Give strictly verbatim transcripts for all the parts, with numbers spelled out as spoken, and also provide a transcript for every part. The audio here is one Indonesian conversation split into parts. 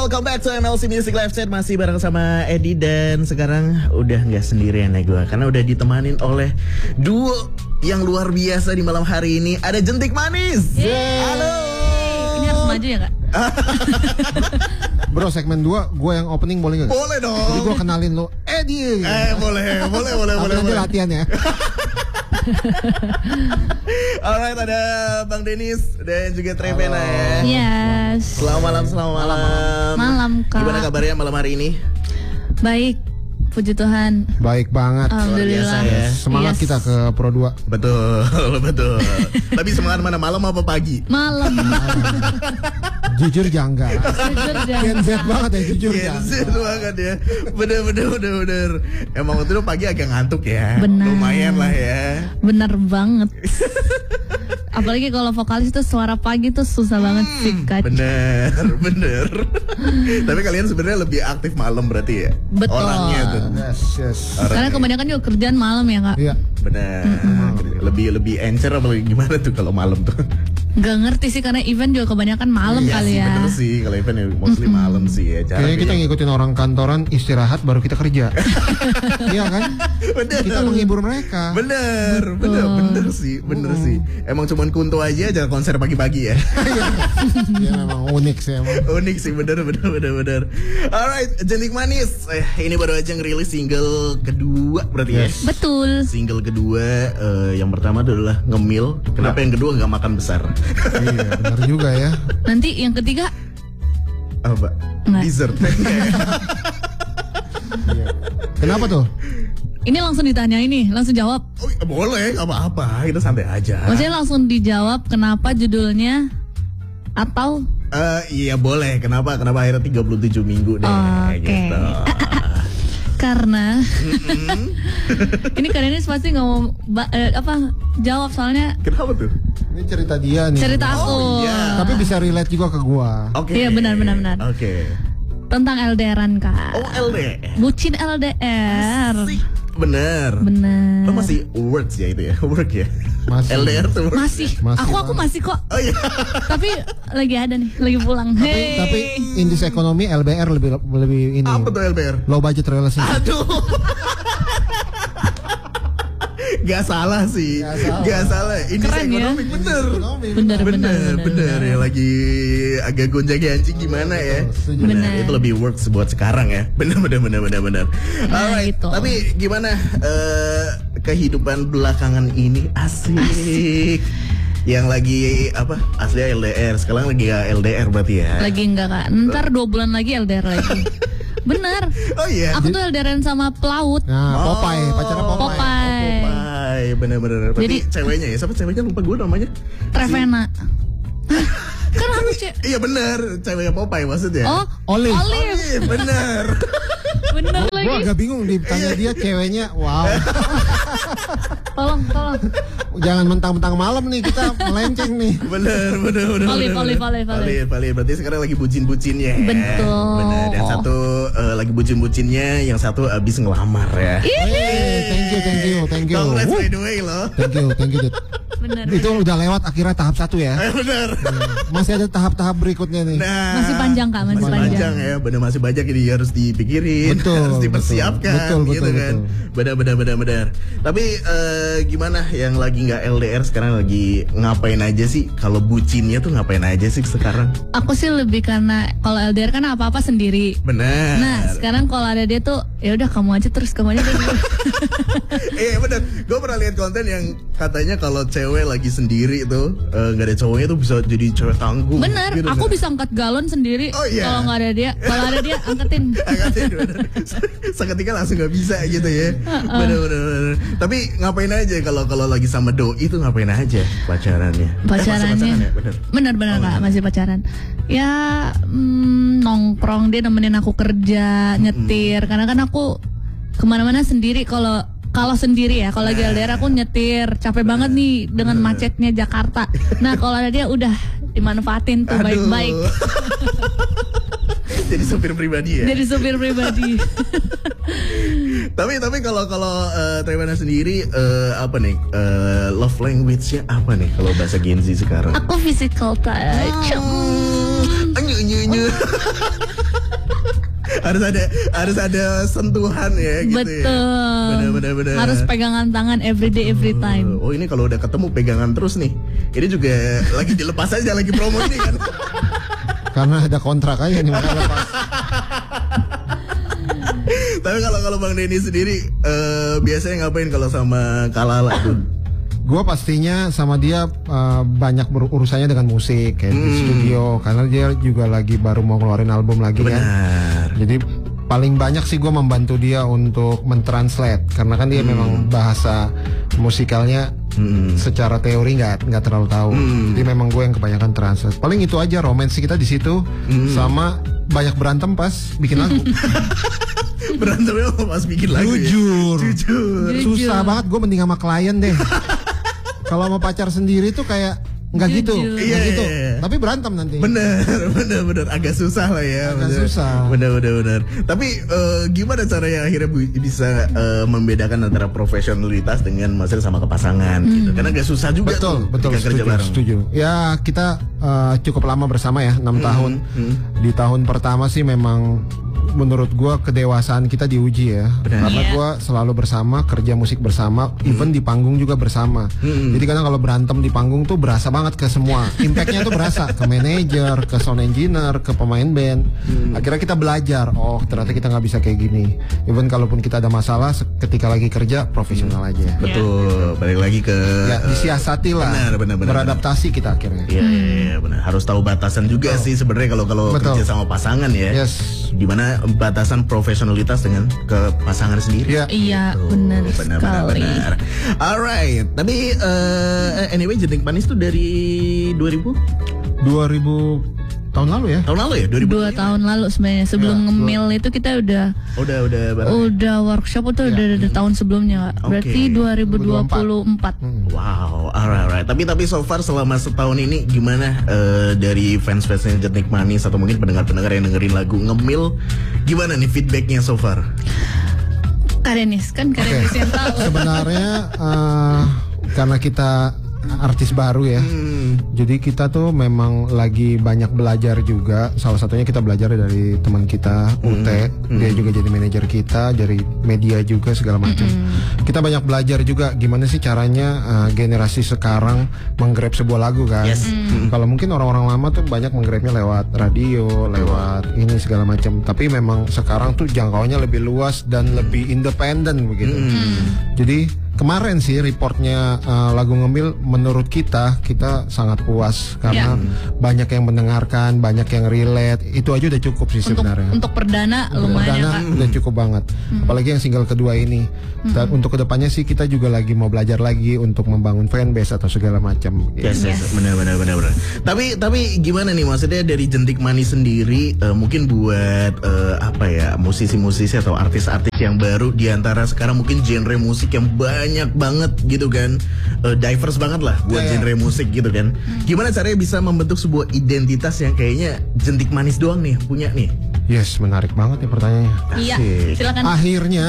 welcome back to M L C Music Live Chat. Masih bareng sama Edi dan sekarang udah nggak sendirian ya gue, karena udah ditemanin oleh duo yang luar biasa di malam hari ini. Ada Jentik Manis. Yeay. Halo. Ini harus maju ya kak? Bro, segmen dua gue yang opening boleh gak? Boleh dong. Jadi gue kenalin lo Edi. Eh boleh, boleh, boleh, boleh. Nanti boleh. latihan ya. Alright, ada Bang Denis dan juga Trevena ya. Yes. Selamat malam, selamat malam. Malam kak. Gimana kabarnya malam hari ini? Baik, puji Tuhan. Baik banget. Alhamdulillah. biasa ya. Semangat Yes. kita ke Pro dua. Betul, betul. Tapi semangat mana, malam apa pagi? Malam. Jujur janggal. Jujur Gen Z jangan. banget ya, jujur Gen Z janggal. banget ya. Bener, bener, bener, bener. Emang waktu itu pagi agak ngantuk ya. Benar. Lumayan lah ya. Bener banget. Apalagi kalau vokalis tuh suara pagi tuh susah banget sih kak. Bener, bener. Tapi kalian sebenarnya lebih aktif malam berarti ya? Betul. Orangnya tuh. Yes, yes. Karena kebanyakan juga kerjaan malam ya kak. Iya. Bener. Lebih lebih encer apa gimana tuh kalau malam tuh? Gak ngerti sih karena event juga kebanyakan malam Iya kali sih, ya. bener sih. Kalau event ya mostly malam sih ya. Jarang Kayaknya kita yang- ngikutin orang kantoran istirahat baru kita kerja. Iya kan? Bener. Kita menghibur mereka. Bener, bener, bener sih, bener sih. Emang cuman Kunto aja aja konser pagi-pagi ya. Iya memang unik sih emang. Unik sih, bener, bener, bener, bener. Alright, Jentik Manis. Eh, ini baru aja ngerilis single kedua berarti Yes. ya. Betul. Single kedua, eh, yang pertama adalah Ngemil. Kenapa yang kedua nggak makan besar? Iya, benar juga ya. Nanti yang ketiga Apa? Nggak. Dessert. Iya. Kenapa tuh? ini langsung ditanya ini, langsung jawab. Oh, boleh, nggak apa-apa. Kita santai aja. Maksudnya langsung dijawab kenapa judulnya atau Eh, iya boleh. Kenapa? Kenapa akhirnya tiga puluh tujuh minggu deh? Oke. Gitu. karena ini kalian ini pasti nggak mau ba- eh, apa jawab soalnya Kenapa tuh? Ini cerita dia nih. cerita aku Oh, iya. Tapi bisa relate juga ke gua. Oke. Iya, benar, benar, benar. Oke. tentang L D R-an kak. Oh, L D R. Bucin L D R. Sih, bener. Bener. Oh, masih words ya itu ya, work ya. Masih. L D R tuh work. Masih. Masih Aku aku banget. masih kok. Oh iya. Tapi lagi ada nih, lagi pulang. Tapi, Hey. tapi indis ekonomi L B R lebih lebih ini. Apa tuh L D R? Low budget relationship. Aduh. Gak salah sih. Gak salah. Gak salah. Ini Keren ya. ekonomi bener. Ekonomi. Bener, bener, Bener, bener, bener ya, lagi agak gonjang-ganjing gimana ya. Setuju. Bener, Bener. itu lebih works buat sekarang ya. Bener, bener, bener, bener, bener. Nah, Alright, gitu. tapi gimana eh, kehidupan belakangan ini? Asik. Yang lagi apa? Asli L D R, sekarang lagi ya L D R berarti ya. Lagi enggak kak. Ntar dua bulan lagi L D R lagi. Bener. Oh iya. Aku tuh L D R-an sama pelaut. Nah, Popeye, pacarnya Popeye. Popeye. Popeye, bener-bener. Berarti Jadi- ceweknya ya, siapa ceweknya lupa gue namanya. Trevena. Kan aku cek. Iya bener, ceweknya Popeye maksudnya. Oh, Olive. Olive. Iya bener. Bener Gua lagi. agak bingung ditanya dia ceweknya. Wow. Tolong, tolong. Jangan mentang-mentang malam nih kita melenceng nih. Bener, bener, bener. Olive, bener, Olive, bener. Olive, Olive. Olive, Olive. Berarti sekarang lagi bucin-bucinnya. ya? Betul. Bener. Yang satu eh, lagi bucin-bucinnya, yang satu abis ngelamar ya. Hey, thank you, thank you, thank you. Congrats Wuh. by the way loh. Thank you, thank you. Dit. Bener. Itu udah lewat akhirnya tahap satu ya. Eh, bener. Masih ada tahap-tahap berikutnya nih. Nah, Masih panjang kak, masih, masih panjang. panjang ya, bener masih banyak ini harus dipikirin, Betul, harus dipersiapkan, betul, betul, gitu betul, kan. betul. Benar, benar, benar, benar. Tapi eh, gimana yang lagi nggak L D R sekarang lagi ngapain aja sih? Kalau bucinnya tuh ngapain aja sih sekarang? Aku sih lebih karena kalau L D R kan apa-apa sendiri. Benar. Nah, sekarang kalau ada dia tuh ya udah kamu aja terus kamu aja terus. Eh bener, gue pernah lihat konten yang katanya kalau cewek lagi sendiri itu eh, nggak ada cowoknya tuh bisa jadi cewek tangguh. Bener, gitu, aku kan? bisa angkat galon sendiri. Oh, iya. Kalau nggak ada dia, kalau ada dia angkatin. Angkatin, bener. Seketika langsung nggak bisa gitu ya. Bener, bener, bener. Tapi ngapain aja kalau kalau lagi sama doi itu ngapain aja pacarannya? Eh, masih Pacarannya, pacaran ya? Bener. bener-bener Oh, kak bener. masih pacaran. Ya mm, nongkrong dia nemenin aku kerja, nyetir. Karena kan aku kemana-mana sendiri. Kalau kalau sendiri ya, kalau lagi L D R aku nyetir, capek banget nih dengan macetnya Jakarta. Nah kalau ada dia udah dimanfaatin tuh Aduh. baik-baik. Jadi supir pribadi ya. Jadi supir pribadi. Tapi tapi kalau kalau uh, Trevena sendiri eh, apa nih eh, love language-nya apa nih kalau bahasa Gen Z sekarang? Aku physical touch. Anyu anyu anyu. harus ada harus ada sentuhan ya gitu. Betul. Ya. Benar benar. Harus pegangan tangan every day every time. Oh ini kalau udah ketemu pegangan terus nih. Ini juga lagi dilepas aja lagi promo ini kan. Karena ada kontrak aja nih makanya lepas. Tapi kalau kalau Bang Denny sendiri uh, biasanya ngapain kalau sama Kalala tuh? Gue pastinya sama dia uh, banyak berurusannya dengan musik kayak di Hmm. studio karena dia juga lagi baru mau ngeluarin album lagi kan. Benar. Jadi paling banyak sih gue membantu dia untuk mentranslate karena kan dia Hmm. memang bahasa musikalnya Hmm. secara teori nggak nggak terlalu tahu. Hmm. Jadi memang gue yang kebanyakan translate. Paling itu aja romance kita di situ Hmm. sama banyak berantem pas bikin lagu. Berantemnya pas bikin lagu. Jujur. Ya? Jujur. Susah banget gue mending sama klien deh. Kalau sama pacar sendiri tuh kayak nggak gitu, Jujur. nggak Iya, gitu. iya, iya. Tapi berantem nanti. Bener, bener, bener. Agak susah lah ya. Agak bener. susah. Bener, bener, bener. Tapi eh, gimana caranya akhirnya bu- bisa eh, membedakan antara profesionalitas dengan maksudnya sama kepasangan gitu? Karena agak susah juga. Betul, tuh betul, ketika kerja setuju, bareng. setuju. Ya kita eh, cukup lama bersama ya, enam tahun. hmm. Di tahun pertama sih memang menurut gua kedewasaan kita diuji ya. Benar. Karena Iya. gua selalu bersama, kerja musik bersama, even di panggung juga bersama. Hmm. Jadi kadang kalau berantem di panggung tuh berasa banget ke semua. Impactnya tuh berasa ke manajer, ke sound engineer, ke pemain band. Akhirnya kita belajar, oh ternyata kita nggak bisa kayak gini. Even kalaupun kita ada masalah, se- ketika lagi kerja profesional aja. Betul. Balik lagi ke. Ya eh, disiasati lah. benar, benar, benar, Beradaptasi kita akhirnya. Iya, iya, iya, benar. Harus tahu batasan juga sih sebenarnya kalau kalau Betul. kerja sama pasangan ya. Yes. Dimana batasan profesionalitas dengan ke pasangan sendiri. Iya. Iya, Tuh, benar benar, sekali. benar. Alright, tapi eh, anyway Jentik Manis tuh dari dua ribu dua ribu tahun lalu ya. tahun lalu ya? dua ribu Dua tahun lalu sebenarnya sebelum Ya, ngemil itu kita udah Oh, udah udah bareng. udah workshop itu udah dari tahun sebelumnya. Kak. Berarti Oke. dua ribu dua puluh empat. Wow, alright, alright. Tapi tapi so far selama setahun ini gimana eh, dari fans-fansnya Jentik Manis atau mungkin pendengar-pendengar yang dengerin lagu Ngemil, gimana nih feedbacknya so far? Kak Denis kan Kak Denis yang tahu. Sebenarnya eh, karena kita artis baru ya. Hmm. Jadi kita tuh memang lagi banyak belajar juga. Salah satunya kita belajar dari teman kita U T. Dia juga jadi manajer kita, dari media juga segala macam. Kita banyak belajar juga gimana sih caranya uh, generasi sekarang menggrab sebuah lagu kan. Yes. Kalau mungkin orang-orang lama tuh banyak menggrabnya lewat radio, lewat ini segala macam. Tapi memang sekarang tuh jangkauannya lebih luas dan lebih independen begitu. Jadi kemarin sih reportnya uh, lagu Ngemil menurut kita kita sangat puas karena banyak yang mendengarkan, banyak yang relate. Itu aja udah cukup sih Untuk sebenarnya. untuk perdana Untuk lumayan perdana Kak. udah cukup banget. Apalagi yang single kedua ini. Dan untuk kedepannya sih kita juga lagi mau belajar lagi untuk membangun fanbase atau segala macam. Yes, yes, Yes. benar, benar, benar, benar. Tapi, tapi gimana nih maksudnya dari Jentik Manis sendiri, eh, mungkin buat eh, apa ya musisi-musisi atau artis-artis yang baru di antara sekarang mungkin genre musik yang banyak banget gitu kan, eh, diverse banget lah buat Ya, ya. genre musik gitu kan. Gimana caranya bisa membentuk sebuah identitas yang kayaknya Jentik Manis doang nih punya nih? Yes, menarik banget ya pertanyaannya. Iya, Asik. silakan. Akhirnya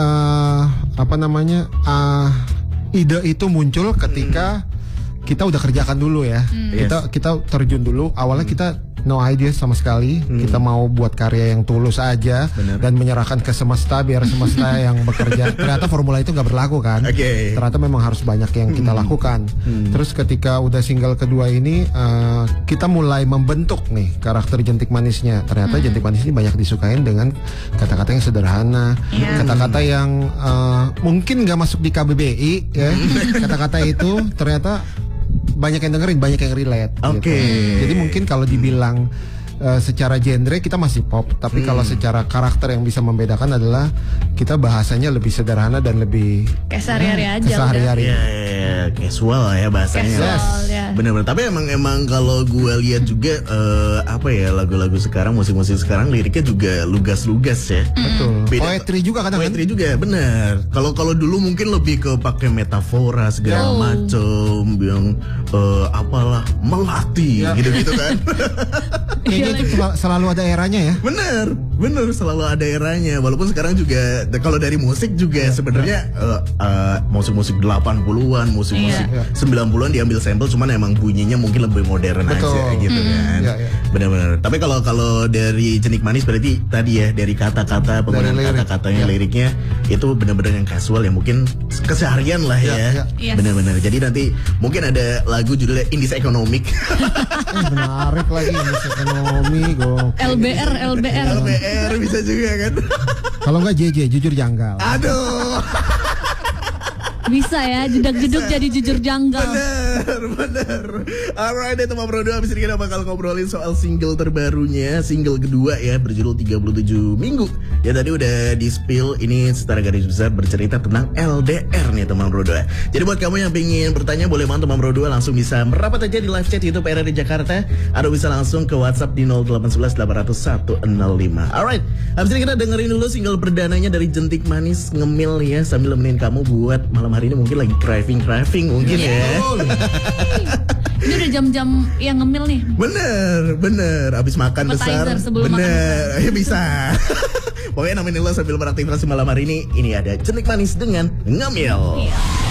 eh, apa namanya eh, ide itu muncul ketika kita udah kerjakan dulu ya. Kita kita terjun dulu. Awalnya kita no idea sama sekali. Kita mau buat karya yang tulus aja Bener. dan menyerahkan ke semesta biar semesta yang bekerja. Ternyata formula itu nggak berlaku kan. Oke. Ternyata memang harus banyak yang kita lakukan. Terus ketika udah single kedua ini eh, kita mulai membentuk nih karakter Jentik Manisnya. Ternyata Jentik Manis ini banyak disukain dengan kata-kata yang sederhana, Iya. kata-kata yang eh, mungkin nggak masuk di K B B I ya. Kata-kata itu ternyata banyak yang dengerin, banyak yang relate. Oke. Gitu. Jadi mungkin kalau dibilang uh, secara genre kita masih pop, tapi kalau secara karakter yang bisa membedakan adalah kita bahasanya lebih sederhana dan lebih Kayak sehari-hari aja udah. kesehari-hari. Ya, ya, ya, casual lah ya bahasanya. Casual, ya. Bener-bener. Tapi emang emang kalau gue lihat juga eh, apa ya lagu-lagu sekarang, musik-musik sekarang liriknya juga lugas-lugas ya. Betul. Beda- Poetry juga kadang kan. Poetry juga bener. Kalau kalau dulu mungkin lebih ke pakai metafora segala Oh. macem yang eh, apalah melatih Ya. gitu-gitu kan. Kayaknya itu sel- selalu ada eranya ya. Bener, bener selalu ada eranya. Walaupun sekarang juga kalau dari musik juga sebenarnya uh, uh, musik-musik delapan puluhan, musik-musik Iya. sembilan puluhan diambil sampel, cuman emang bunyinya mungkin lebih modern Betul. aja gitu kan. Iya, iya. Bener-bener. Tapi kalau kalau dari Jenik Manis berarti tadi ya dari kata-kata penggunaan lirik. kata-katanya, Iya. liriknya itu bener-bener yang casual ya mungkin keseharian lah ya. Iya, iya. Yes. Bener-bener. Jadi nanti mungkin ada lagu judulnya Indis Economic. Eh, menarik lagi musik ekonomi go. L B R, L B R. L B R bisa juga kan. Kalau enggak J J jujur janggal. Aduh. Bisa ya, jedak-jeduk jadi jujur janggal. Bener, bener. Alright deh teman Bro dua, abis ini kita bakal ngobrolin soal single terbarunya, single kedua ya, berjudul tiga puluh tujuh minggu. Ya tadi udah di spill, ini secara garis besar bercerita tentang L D R nih teman Bro dua. Jadi buat kamu yang pengen bertanya, boleh banget teman Bro dua langsung bisa merapat aja di live chat YouTube R R D Jakarta, atau bisa langsung ke WhatsApp di nol delapan satu satu delapan nol satu nol lima. Alright, abis ini kita dengerin dulu single perdananya dari Jentik Manis, Ngemil ya, sambil nemenin kamu buat malam hari ini mungkin lagi craving-craving mungkin ya. Ini udah jam-jam yang ngemil nih. Bener, bener. Abis makan Appetizer besar, sebelum makan bener. Ya bisa. Pokoknya nemenin lo sambil beraktivitas malam hari ini. Ini ada Jentik Manis dengan Ngemil. Iya.